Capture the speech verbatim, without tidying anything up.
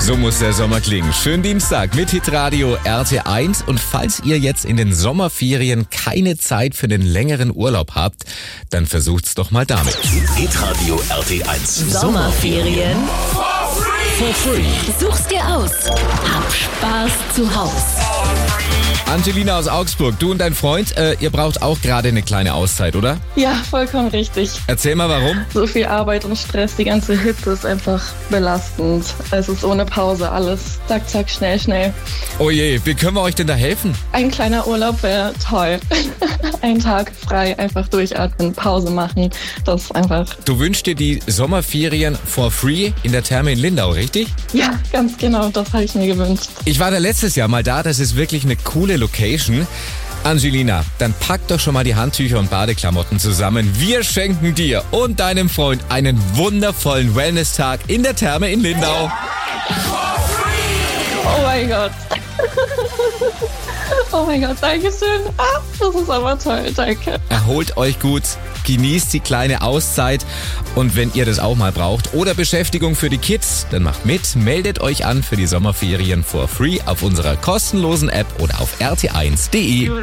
So muss der Sommer klingen. Schönen Dienstag mit Hitradio R T eins. Und falls ihr jetzt in den Sommerferien keine Zeit für den längeren Urlaub habt, dann versucht's doch mal damit. Hitradio R T eins. Sommerferien For free. Such's dir aus. Hab Spaß zu Haus. Angelina aus Augsburg, du und dein Freund, äh, ihr braucht auch gerade eine kleine Auszeit, oder? Ja, vollkommen richtig. Erzähl mal, warum? So viel Arbeit und Stress, die ganze Hitze ist einfach belastend. Es ist ohne Pause alles. Zack, zack, schnell, schnell. Oh je, wie können wir euch denn da helfen? Ein kleiner Urlaub wäre toll. Ein Tag frei, einfach durchatmen, Pause machen. Das ist einfach... Du wünschst dir die Sommerferien for free in der Therme in Lindau, richtig? Ja, ganz genau, das habe ich mir gewünscht. Ich war da letztes Jahr mal da, das ist wirklich eine coole Location. Angelina, dann pack doch schon mal die Handtücher und Badeklamotten zusammen. Wir schenken dir und deinem Freund einen wundervollen Wellness-Tag in der Therme in Lindau. Oh mein Gott. Oh mein Gott, danke schön. Ah, das ist aber toll, danke. Erholt euch gut, genießt die kleine Auszeit und wenn ihr das auch mal braucht oder Beschäftigung für die Kids, dann macht mit, meldet euch an für die Sommerferien for free auf unserer kostenlosen App oder auf r t eins punkt d e.